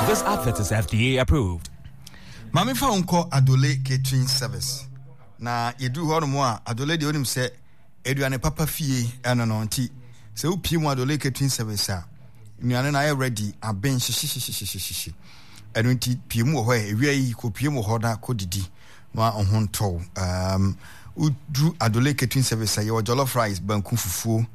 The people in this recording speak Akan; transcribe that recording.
This advert is FDA approved. Mami fa unko Adole catering service. Na yedu hono mo a Adole de onim se eduane papa fie eno no nti se upie mu Adole catering service a nuane na ready aben shishi eno nti pie mu ho e ewia yi ko pie mu ho da ko didi ma ohonto udu Adole catering service a ye jollof rice banku fufuo